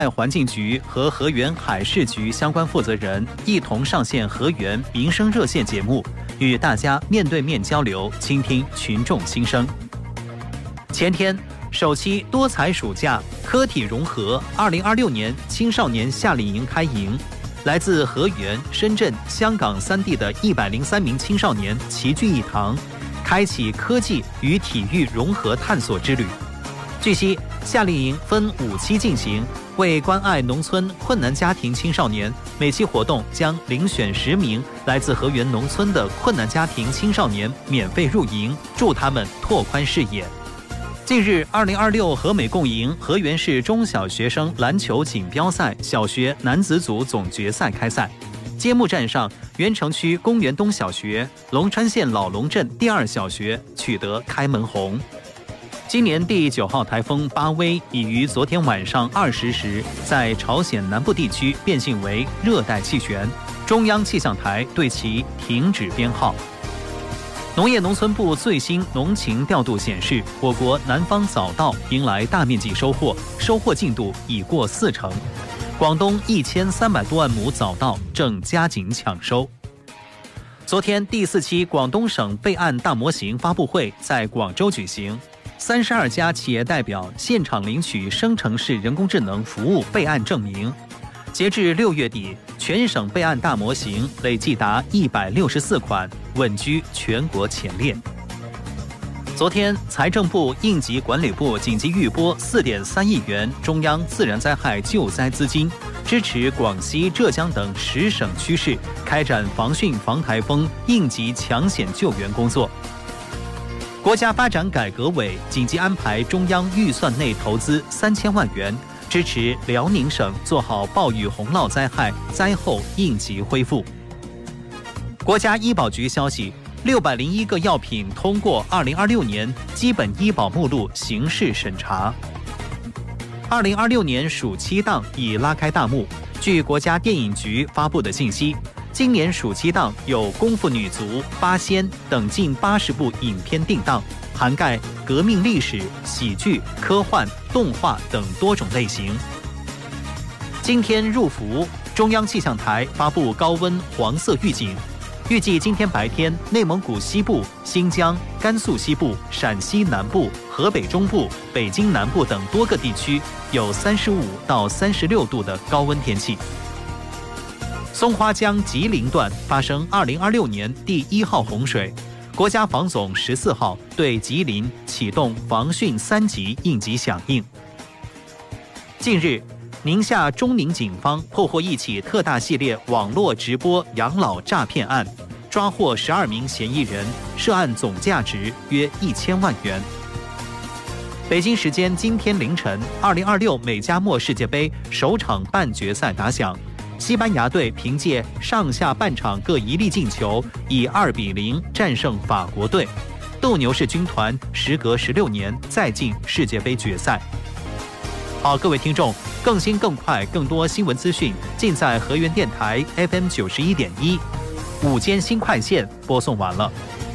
环境局和河源海事局相关负责人一同上线河源民生热线节目，与大家面对面交流，倾听群众心声。前天，首期多才暑假科体融合2026年青少年夏令营开营，来自河源、深圳、香港3地的103名青少年齐聚一堂，开启科技与体育融合探索之旅。据悉，夏令营分5期进行，为关爱农村困难家庭青少年，每期活动将遴选10名来自河源农村的困难家庭青少年免费入营，助他们拓宽视野。近日，2026河美共营河源市中小学生篮球锦标赛小学男子组总决赛开赛。揭幕战上，原城区公园东小学、龙川县老龙镇第2小学取得开门红。今年第9号台风巴威已于昨天晚上20时在朝鲜南部地区变性为热带气旋，中央气象台对其停止编号。农业农村部最新农情调度显示，我国南方早稻迎来大面积收获，收获进度已过40%。广东1300多万亩早稻正加紧抢收。昨天第4期广东省备案大模型发布会在广州举行，32家企业代表现场领取生成式人工智能服务备案证明。截至6月底，全省备案大模型累计达164款，稳居全国前列。昨天，财政部、应急管理部紧急预拨4.3亿元中央自然灾害救灾资金，支持广西、浙江等10省区市开展防汛防台风应急抢险救援工作。国家发展改革委紧急安排中央预算内投资3000万元，支持辽宁省做好暴雨洪涝灾害灾后应急恢复。国家医保局消息，601个药品通过2026年基本医保目录形式审查。2026年暑期档已拉开大幕。据国家电影局发布的信息，今年暑期档有《功夫女足》《八仙》等近80部影片定档，涵盖革命历史、喜剧、科幻、动画等多种类型。今天入伏，中央气象台发布高温黄色预警，预计今天白天，内蒙古西部、新疆、甘肃西部、陕西南部、河北中部、北京南部等多个地区有35到36度的高温天气。松花江吉林段发生2026年第1号洪水，国家防总14号对吉林启动防汛3级应急响应。近日，宁夏中宁警方破获一起特大系列网络直播养老诈骗案，抓获12名嫌疑人，涉案总价值约1000万元。北京时间今天凌晨，2026美加墨世界杯首场半决赛打响，西班牙队凭借上下半场各一粒进球，以2-0战胜法国队。斗牛士军团时隔16年再进世界杯决赛。好，各位听众，更新更快更多新闻资讯尽在河源电台 FM 91.1。午间新快线播送完了。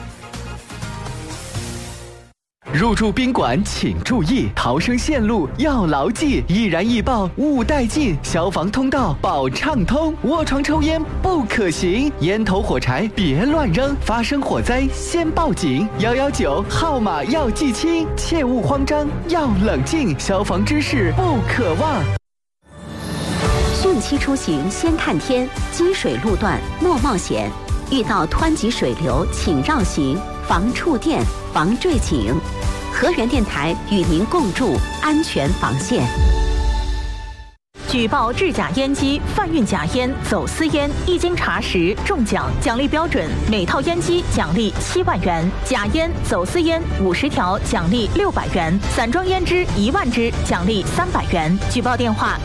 入住宾馆请注意，逃生线路要牢记，易燃易爆勿带进，消防通道保畅通，卧床抽烟不可行，烟头火柴别乱扔，发生火灾先报警，119号码要记清，切勿慌张，要冷静，消防知识不可忘。 汛期出行先看天，积水路段莫冒险，遇到湍急水流请绕行，防触电，防坠井。河源电台与您共筑安全防线。 举报制假烟机、贩运假烟、走私烟，一经查实中奖，奖励标准：每套烟机奖励7万元，假烟、走私烟50条奖励600元，散装烟支1万支奖励300元。举报电话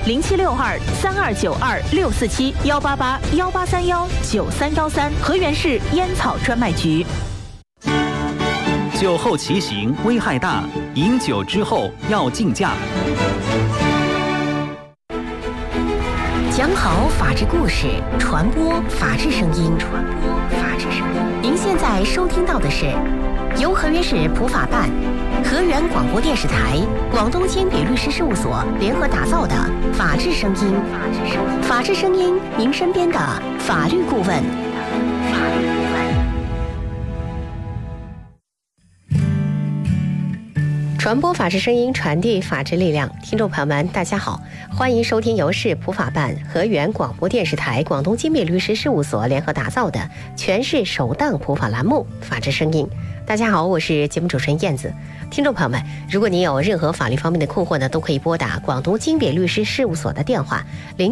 ：0762-3292-647-188-1831-9313，河源市烟草专卖局。 酒后骑行危害大，饮酒之后要禁驾。 讲好法治故事，传播法治声音。您现在收听到的是由河源市普法办、 河源广播电视台、广东金比律师事务所联合打造的法治声音，法治声音，您身边的法律顾问。传播法治声音，传递法治力量。听众朋友们，大家好，欢迎收听由市普法办、河源广播电视台、广东金比律师事务所联合打造的全市首档普法栏目《法治声音》。大家好，我是节目主持人燕子。听众朋友们，如果您有任何法律方面的困惑呢，都可以拨打广东金比律师事务所的电话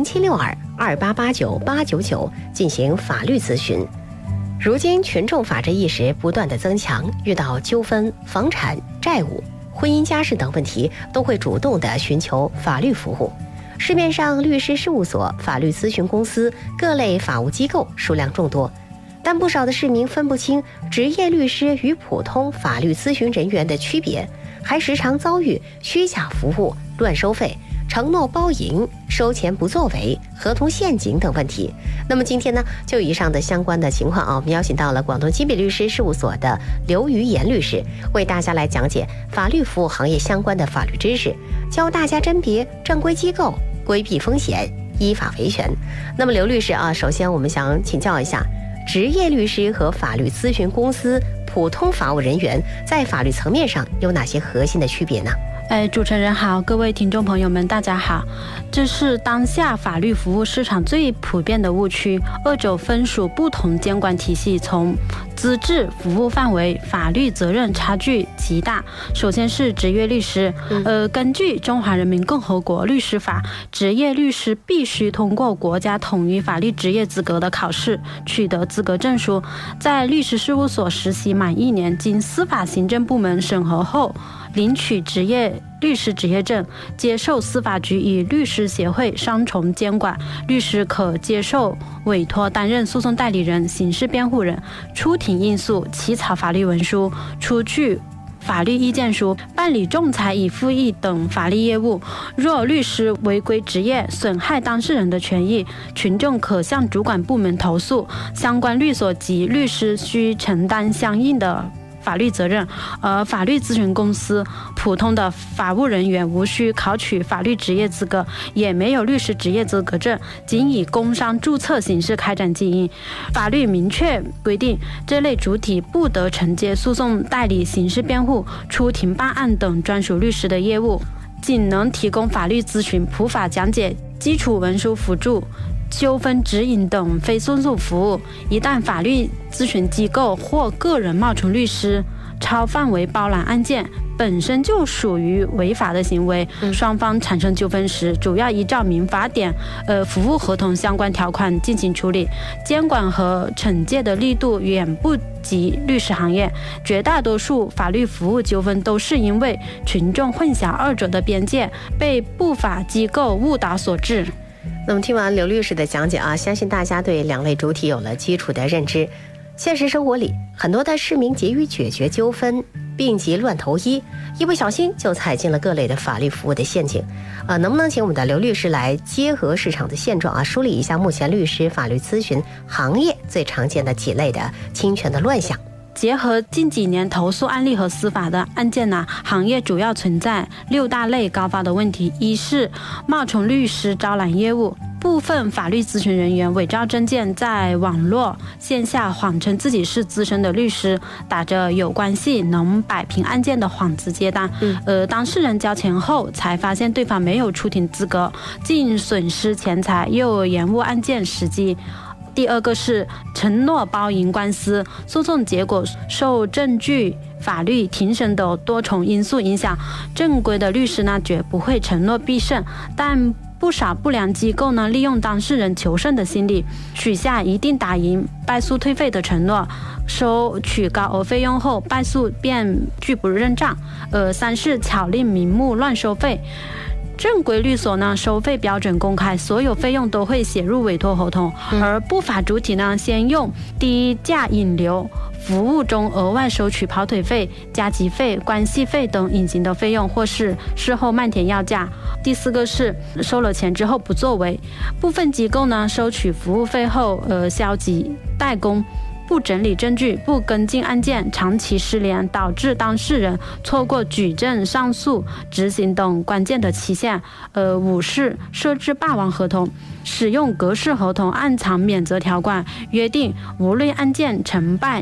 0762288989进行法律咨询。如今群众法治意识不断的增强，遇到纠纷、房产、债务、婚姻家事等问题，都会主动地寻求法律服务。市面上律师事务所、法律咨询公司、各类法务机构数量众多，但不少的市民分不清职业律师与普通法律咨询人员的区别，还时常遭遇虚假服务、乱收费、承诺包赢、收钱不作为、合同陷阱等问题。那么今天呢，就以上的相关的情况我们邀请到了广东金比律师事务所的刘于岩律师，为大家来讲解法律服务行业相关的法律知识，教大家甄别正规机构，规避风险，依法维权。那么刘律师首先我们想请教一下，职业律师和法律咨询公司、普通法务人员在法律层面上有哪些核心的区别呢？ 主持人好，各位听众朋友们大家好。这是当下法律服务市场最普遍的误区，二者分属不同监管体系，从资质、服务范围、法律责任差距极大。首先是职业律师，根据《中华人民共和国律师法》，职业律师必须通过国家统一法律职业资格的考试，取得资格证书，在律师事务所实习满1年，经司法行政部门审核后，领取职业律师执业证，接受司法局与律师协会双重监管。律师可接受委托担任诉讼代理人、刑事辩护人、出庭应诉、起草法律文书、出具法律意见书、办理仲裁与复议等法律业务。若律师违规执业，损害当事人的权益，群众可向主管部门投诉，相关律所及律师需承担相应的法律责任。而法律咨询公司、普通的法务人员无需考取法律职业资格，也没有律师职业资格证，仅以工商注册形式开展经营。法律明确规定，这类主体不得承接诉讼代理、刑事辩护、出庭办案等专属律师的业务，仅能提供法律咨询、普法讲解、基础文书辅助、纠纷指引等非诉讼服务。一旦法律咨询机构或个人冒充律师，超范围包揽案件，本身就属于违法的行为。双方产生纠纷时，主要依照民法典服务合同相关条款进行处理，监管和惩戒的力度远不及律师行业。绝大多数法律服务纠纷都是因为群众混淆二者的边界，被不法机构误导所致。 那么听完刘律师的讲解相信大家对两类主体有了基础的认知。现实生活里，很多的市民急于解决纠纷，病急乱投医，一不小心就踩进了各类的法律服务的陷阱。能不能请我们的刘律师来结合市场的现状梳理一下目前律师法律咨询行业最常见的几类的侵权的乱象？ 结合近几年投诉案例和司法的案件行业主要存在6大类高发的问题。一是冒充律师招揽业务，部分法律咨询人员伪造证件，在网络线下谎称自己是资深的律师，打着有关系能摆平案件的幌子接单，当事人交钱后才发现对方没有出庭资格，竟损失钱财，又延误案件时机。第二个是承诺包赢官司，诉讼结果受证据、法律、庭审的多重因素影响，正规的律师绝不会承诺必胜，但不少不良机构利用当事人求胜的心理，许下一定打赢、败诉退费的承诺，收取高额费用后，败诉便拒不认账。三是巧立名目乱收费。正规律所收费标准公开，所有费用都会写入委托合同，而不法主体先用低价引流服务中额外收取跑腿费、加急费、关系费等隐形的费用，或是事后漫天要价。第四个是收了钱之后不作为，部分机构收取服务费后消极怠工， 不整理证据、不跟进案件，长期失联，导致当事人错过举证、上诉、执行等关键的期限。五是设置霸王合同，使用格式合同暗藏免责条款，约定无论案件成败